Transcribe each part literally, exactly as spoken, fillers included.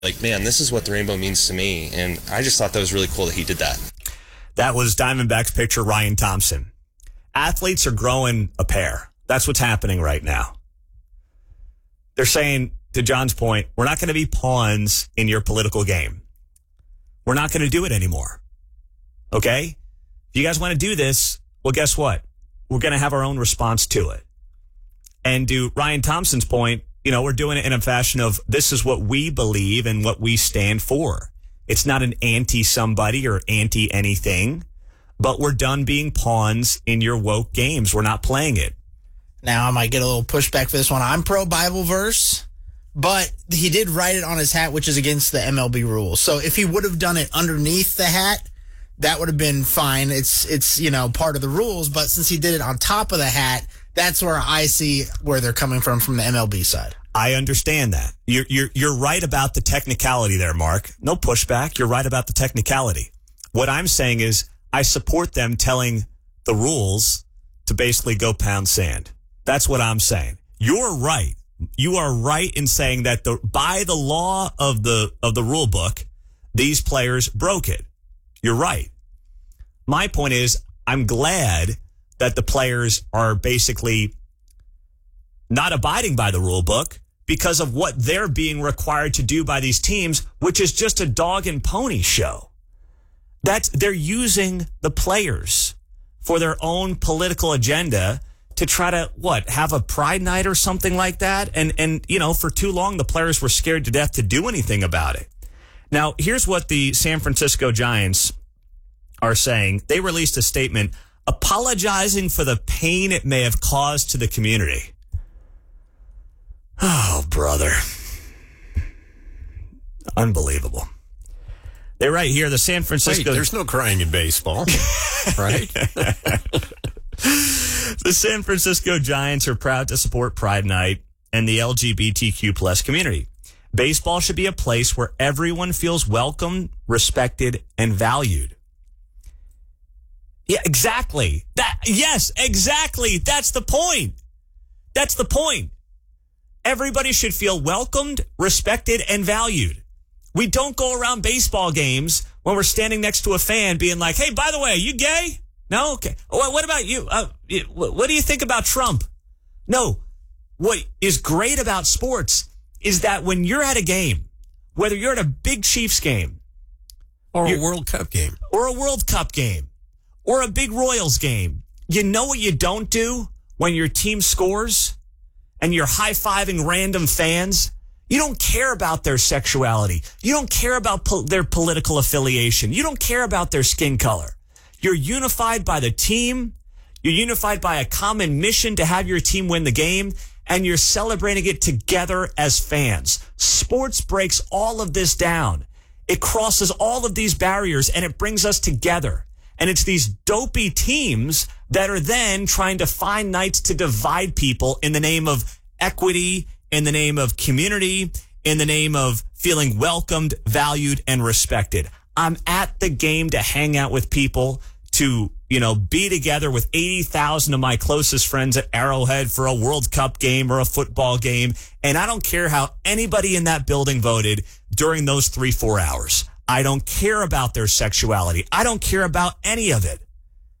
like, man, this is what the rainbow means to me. And I just thought that was really cool that he did that. That was Diamondbacks pitcher Ryan Thompson. Athletes are growing a pair. That's what's happening right now. They're saying, to John's point, we're not going to be pawns in your political game. We're not going to do it anymore. Okay? If you guys want to do this, well, guess what? We're going to have our own response to it. And to Ryan Thompson's point, you know, we're doing it in a fashion of this is what we believe and what we stand for. It's not an anti-somebody or anti-anything, but we're done being pawns in your woke games. We're not playing it. Now, I might get a little pushback for this one. I'm pro-Bible verse, but he did write it on his hat, which is against the M L B rules. So if he would have done it underneath the hat, that would have been fine. It's, it's you know, part of the rules. But since he did it on top of the hat, that's where I see where they're coming from, from the M L B side. I understand that. You're, you're, you're right about the technicality there, Mark. No pushback. You're right about the technicality. What I'm saying is I support them telling the rules to basically go pound sand. That's what I'm saying. You're right. You are right in saying that the by the law of the of the rule book, these players broke it. You're right. My point is, I'm glad that the players are basically not abiding by the rule book because of what they're being required to do by these teams, which is just a dog and pony show. That's they're using the players for their own political agenda to try to, what, have a pride night or something like that? And, and you know, for too long, the players were scared to death to do anything about it. Now, here's what the San Francisco Giants are saying. They released a statement apologizing for the pain it may have caused to the community. Oh, brother. Unbelievable. They're right here. The San Francisco... Wait, there's no crying in baseball, right? The San Francisco Giants are proud to support Pride Night and the L G B T Q plus community. Baseball should be a place where everyone feels welcomed, respected, and valued. Yeah, exactly. That, yes, exactly. That's the point. That's the point. Everybody should feel welcomed, respected, and valued. We don't go around baseball games when we're standing next to a fan being like, hey, by the way, you gay? No? Okay. Well, what about you? Uh, what do you think about Trump? No. What is great about sports is that when you're at a game, whether you're at a big Chiefs game, or a World Cup game, or a World Cup game, or a big Royals game, you know what you don't do when your team scores and you're high-fiving random fans? You don't care about their sexuality. You don't care about po- their political affiliation. You don't care about their skin color. You're unified by the team. You're unified by a common mission to have your team win the game, and you're celebrating it together as fans. Sports breaks all of this down. It crosses all of these barriers, and it brings us together. And it's these dopey teams that are then trying to find nights to divide people in the name of equity, in the name of community, in the name of feeling welcomed, valued, and respected. I'm at the game to hang out with people, to, you know, be together with eighty thousand of my closest friends at Arrowhead for a World Cup game or a football game. And I don't care how anybody in that building voted during those three, four hours. I don't care about their sexuality. I don't care about any of it.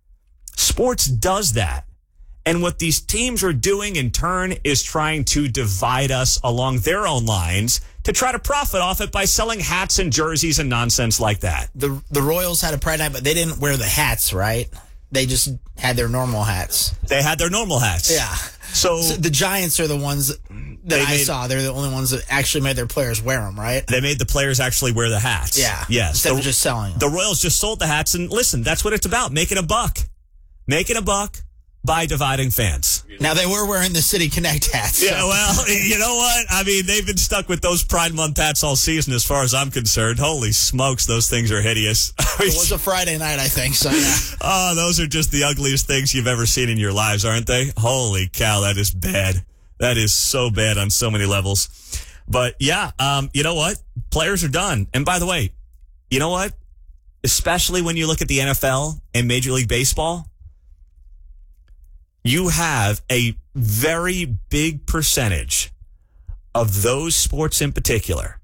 Sports does that. And what these teams are doing in turn is trying to divide us along their own lines to try to profit off it by selling hats and jerseys and nonsense like that. The the Royals had a Pride Night, but they didn't wear the hats, right? They just had their normal hats. They had their normal hats. Yeah. So, so the Giants are the ones that I made, saw. They're the only ones that actually made their players wear them, right? They made the players actually wear the hats. Yeah. Yes. Instead the, of just selling them. The Royals just sold the hats, and listen, that's what it's about, making a buck. Making a buck by dividing fans. Now, they were wearing the City Connect hats. So. Yeah, well, you know what? I mean, they've been stuck with those Pride Month hats all season as far as I'm concerned. Holy smokes, those things are hideous. It was a Friday night, I think, so yeah. Oh, those are just the ugliest things you've ever seen in your lives, aren't they? Holy cow, that is bad. That is so bad on so many levels. But, yeah, um, you know what? Players are done. And by the way, you know what? Especially when you look at the N F L and Major League Baseball, you have a very big percentage of those sports in particular